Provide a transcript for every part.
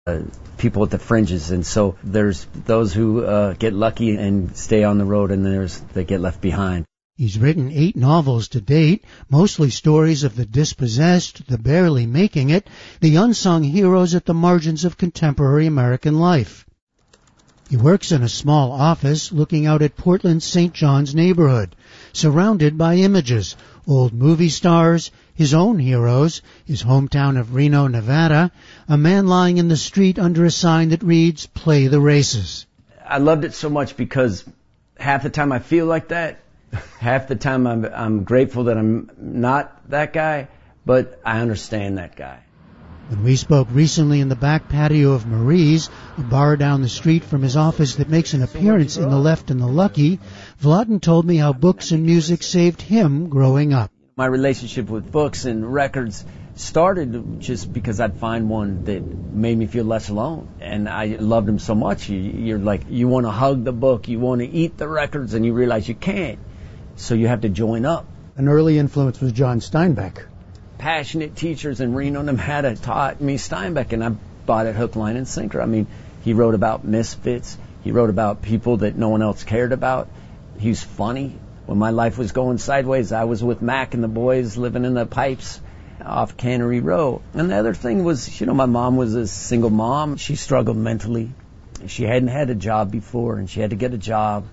people at the fringes, and so there's those who get lucky and stay on the road, and there's that get left behind. He's written 8 novels to date, mostly stories of the dispossessed, the barely making it, the unsung heroes at the margins of contemporary American life. He works in a small office looking out at Portland's St. John's neighborhood, surrounded by images, old movie stars, his own heroes, his hometown of Reno, Nevada, a man lying in the street under a sign that reads, "Play the races." I loved it so much because half the time I feel like that, half the time I'm grateful that I'm not that guy, but I understand that guy. When we spoke recently in the back patio of Marie's, a bar down the street from his office that makes an appearance in The Left and the Lucky, Vladden told me how books and music saved him growing up. My relationship with books and records started just because I'd find one that made me feel less alone. And I loved them so much. You're like, you want to hug the book, you want to eat the records, and you realize you can't. So you have to join up. An early influence was John Steinbeck. Passionate teachers in Reno, Nevada taught me Steinbeck, and I bought it hook, line, and sinker. I mean, he wrote about misfits. He wrote about people that no one else cared about. He was funny. When my life was going sideways, I was with Mac and the boys living in the pipes off Cannery Row. And the other thing was, my mom was a single mom. She struggled mentally. She hadn't had a job before, and she had to get a job.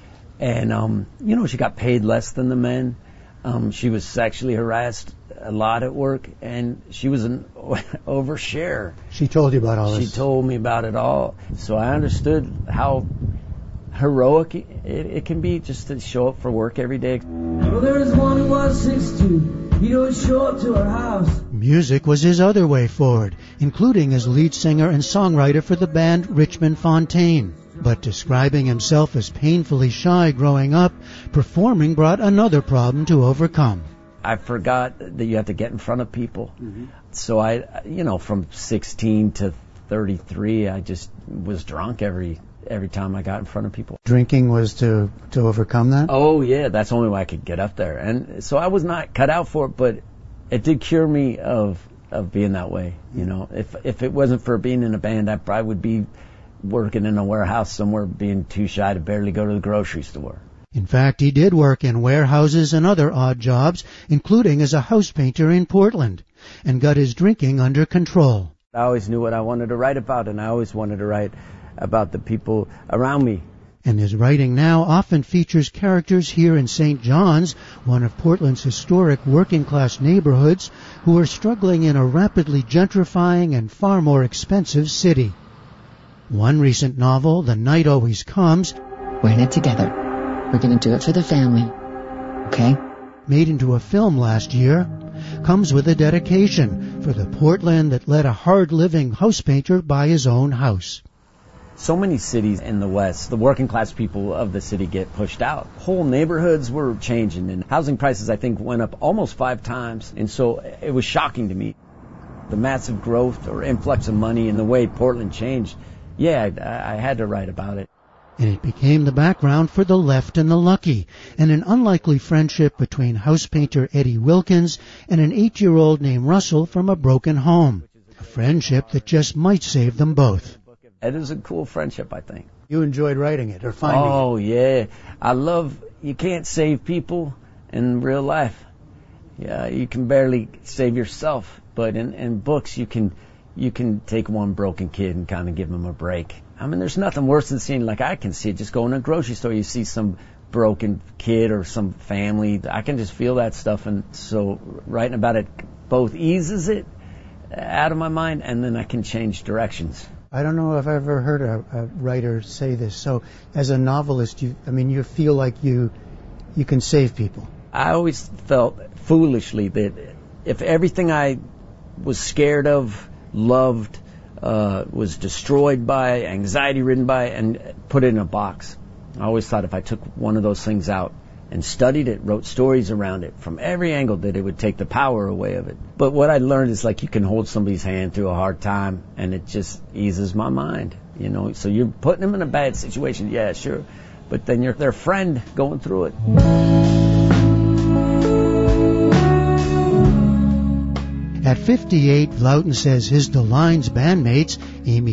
And, she got paid less than the men. She was sexually harassed a lot at work, and she was an overshare. She told you about all this? She told me about it all. So I understood how heroic it can be just to show up for work every day. Well, there was one who was 6'2". He'd always show up to her house. Music was his other way forward, including as lead singer and songwriter for the band Richmond Fontaine. But describing himself as painfully shy growing up, performing brought another problem to overcome. I forgot that you have to get in front of people. Mm-hmm. So from 16 to 33, I just was drunk every time I got in front of people. Drinking was to overcome that? Oh, yeah, that's the only way I could get up there. And so I was not cut out for it, but it did cure me of being that way. If it wasn't for being in a band, I probably would be working in a warehouse somewhere, being too shy to barely go to the grocery store. In fact, he did work in warehouses and other odd jobs, including as a house painter in Portland, and got his drinking under control. I always knew what I wanted to write about, and I always wanted to write about the people around me. And his writing now often features characters here in St. John's, one of Portland's historic working-class neighborhoods, who are struggling in a rapidly gentrifying and far more expensive city. One recent novel, The Night Always Comes, we're in it together. We're going to do it for the family. Okay? Made into a film last year, comes with a dedication for the Portland that let a hard-living house painter buy his own house. So many cities in the West, the working class people of the city get pushed out. Whole neighborhoods were changing, and housing prices, I think, went up almost 5 times. And so it was shocking to me. The massive growth or influx of money and the way Portland changed. Yeah, I had to write about it. And it became the background for The Left and the Lucky, and an unlikely friendship between house painter Eddie Wilkins and an 8-year-old named Russell from a broken home. A friendship that just might save them both. It is a cool friendship, I think. You enjoyed writing it or finding it? Oh, yeah. You can't save people in real life. Yeah, you can barely save yourself, but in books you can take one broken kid and kind of give him a break. I mean, there's nothing worse than seeing, like I can see it, just going to a grocery store, you see some broken kid or some family. I can just feel that stuff, and so writing about it both eases it out of my mind, and then I can change directions. I don't know if I've ever heard a writer say this. So as a novelist, you feel like you can save people. I always felt foolishly that if everything I was scared of, loved, was destroyed by, anxiety-ridden by, and put it in a box. I always thought if I took one of those things out and studied it, wrote stories around it from every angle, that it would take the power away of it. But what I learned is, like, you can hold somebody's hand through a hard time, and it just eases my mind, So you're putting them in a bad situation, yeah, sure, but then you're their friend going through it. At 58, Vladden says his The Lines bandmates, Amy